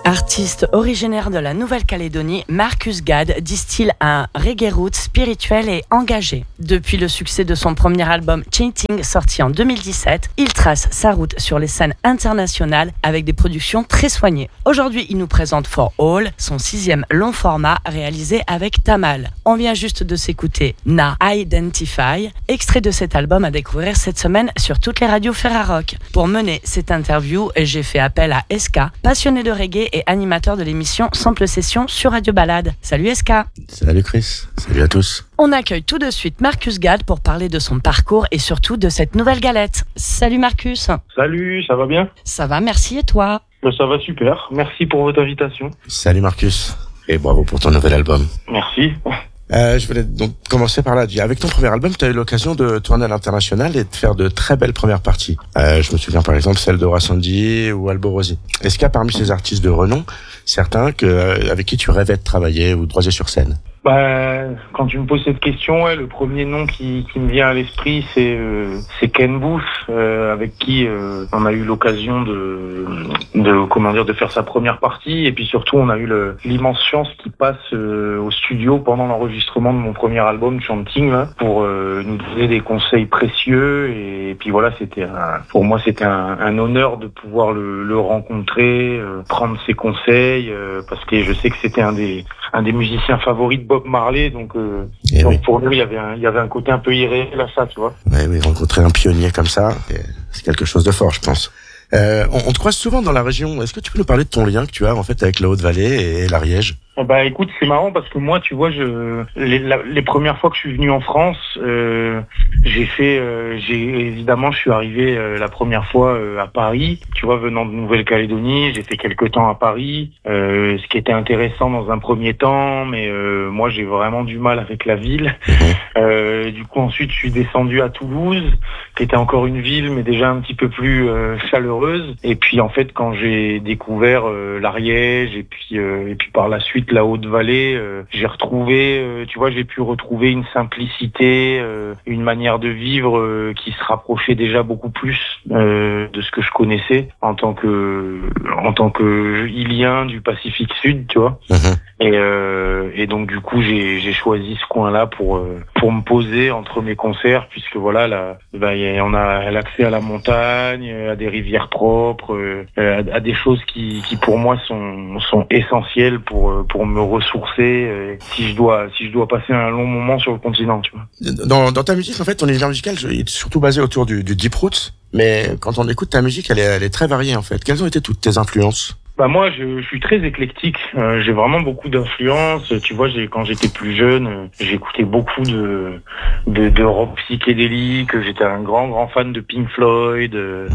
Artiste originaire de la Nouvelle-Calédonie, Marcus Gad distille un reggae roots spirituel et engagé. Depuis le succès de son premier album Chanting, sorti en 2017, il trace sa route sur les scènes internationales avec des productions très soignées. Aujourd'hui, il nous présente For All, son 6e long format réalisé avec Tamal. On vient juste de s'écouter Na Identify, extrait de cet album à découvrir cette semaine sur toutes les radios Ferrarock. Pour mener cette interview, j'ai fait appel à SK, passionné de reggae et animateur de l'émission Sample Session sur Radio Balade. Salut SK. Salut Chris, salut à tous. On accueille tout de suite Marcus Gad pour parler de son parcours et surtout de cette nouvelle galette. Salut Marcus. Salut, ça va bien ? Ça va, merci, et toi ? Ça va super, merci pour votre invitation. Salut Marcus, et bravo pour ton nouvel album. Merci. Je voulais donc commencer par là. Avec ton premier album, tu as eu l'occasion de tourner à l'international et de faire de très belles premières parties. Je me souviens par exemple celle de Rassandy ou Alborosi. Est-ce qu'il y a parmi ces artistes de renom certains avec qui tu rêvais de travailler ou de droiser sur scène ? Quand tu me poses cette question, le premier nom qui me vient à l'esprit, c'est Ken Booth, avec qui on a eu l'occasion de faire sa première partie, et puis surtout on a eu l'immense chance qu'il passe au studio pendant l'enregistrement de mon premier album Chanting là, pour nous donner des conseils précieux, et puis voilà, pour moi c'était un honneur de pouvoir le rencontrer, prendre ses conseils, parce que je sais que c'était un des musiciens favoris de Bob Marley, donc oui. Pour nous il y avait un côté un peu irréel à ça, tu vois. Oui, rencontrer un pionnier comme ça, c'est quelque chose de fort, je pense. On te croise souvent dans la région. Est-ce que tu peux nous parler de ton lien que tu as en fait avec la Haute-Vallée et l'Ariège ? Écoute, c'est marrant parce que moi, tu vois, les premières fois que je suis venu en France, évidemment, je suis arrivé la première fois à Paris. Tu vois, venant de Nouvelle-Calédonie, j'ai fait quelques temps à Paris, ce qui était intéressant dans un premier temps, mais moi, j'ai vraiment du mal avec la ville. Du coup, ensuite, je suis descendu à Toulouse, qui était encore une ville, mais déjà un petit peu plus chaleureuse. Et puis, en fait, quand j'ai découvert l'Ariège et puis par la suite la Haute-Vallée, j'ai pu retrouver une simplicité, une manière de vivre qui se rapprochait déjà beaucoup plus de ce que je connaissais en tant que Ilien du Pacifique Sud, tu vois. Et donc du coup j'ai choisi ce coin-là pour me poser entre mes concerts, puisque voilà on a l'accès à la montagne, à des rivières propres, à des choses qui pour moi sont essentielles pour me ressourcer si je dois passer un long moment sur le continent, tu vois. Dans ta musique, en fait, ton univers musical est surtout basé autour du deep roots, mais quand on écoute ta musique, elle est très variée en fait. Quelles ont été toutes tes influences ? Moi, je suis très éclectique. J'ai vraiment beaucoup d'influences. Tu vois, quand j'étais plus jeune, j'écoutais beaucoup de rock psychédélique. J'étais un grand fan de Pink Floyd,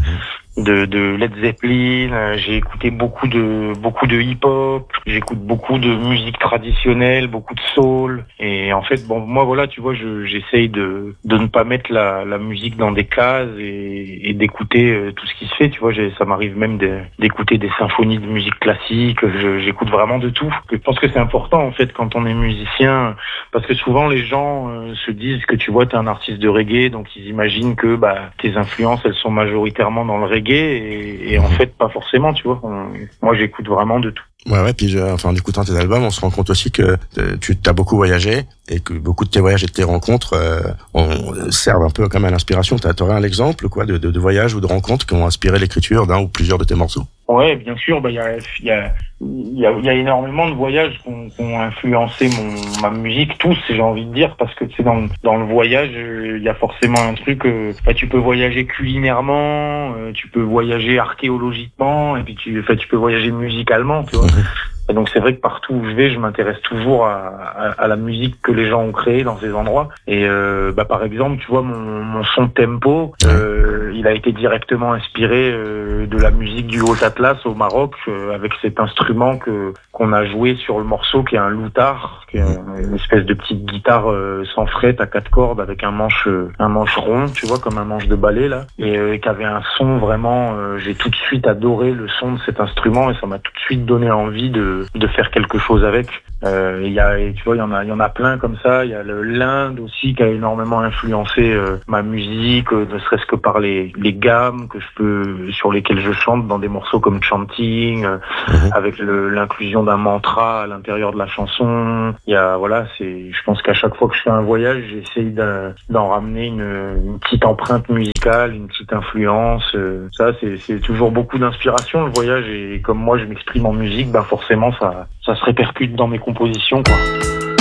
de Led Zeppelin. J'ai écouté beaucoup de hip-hop. J'écoute beaucoup de musique traditionnelle, beaucoup de soul. Et en fait, moi, voilà, tu vois, j'essaye de ne pas mettre la musique dans des cases et d'écouter tout ce qui se fait. Tu vois, ça m'arrive même d'écouter des symphonies de musique classique. J'écoute vraiment de tout. Je pense que c'est important, en fait, quand on est musicien, parce que souvent les gens se disent que tu vois, t'es un artiste de reggae, donc ils imaginent que tes influences, elles sont majoritairement dans le reggae. Et en fait, pas forcément, tu vois. Moi, j'écoute vraiment de tout. Ouais, puis en écoutant tes albums, on se rend compte aussi que tu as beaucoup voyagé et que beaucoup de tes voyages et de tes rencontres servent un peu comme à l'inspiration. T'aurais un exemple, quoi, de voyages ou de rencontres qui ont inspiré l'écriture d'un ou plusieurs de tes morceaux ? Ouais, bien sûr. Il y a énormément de voyages qui ont influencé ma musique, tous, j'ai envie de dire, parce que tu sais, dans le voyage, il y a forcément un truc. Tu peux voyager culinairement, tu peux voyager archéologiquement, et puis tu peux voyager musicalement, tu vois. Et donc c'est vrai que partout où je vais, je m'intéresse toujours à la musique que les gens ont créée dans ces endroits. Et par exemple, tu vois, mon son tempo, il a été directement inspiré de la musique du Haut Atlas au Maroc, avec cet instrument qu'on a joué sur le morceau, qui est un loutar, qui est une espèce de petite guitare sans fret à 4 cordes avec un manche rond, tu vois, comme un manche de ballet là, et qui avait un son vraiment. J'ai tout de suite adoré le son de cet instrument et ça m'a tout de suite donné envie de faire quelque chose avec. Il y a, tu vois, il y en a plein comme ça. Il y a l'Inde aussi qui a énormément influencé ma musique, ne serait-ce que par les gammes sur lesquelles je chante dans des morceaux comme Chanting, avec l'inclusion d'un mantra à l'intérieur de la chanson. Je pense qu'à chaque fois que je fais un voyage, j'essaye d'en ramener une petite empreinte musicale, une petite influence. Ça, c'est toujours beaucoup d'inspiration, le voyage, et comme moi je m'exprime en musique, forcément ça se répercute dans mes compositions, quoi.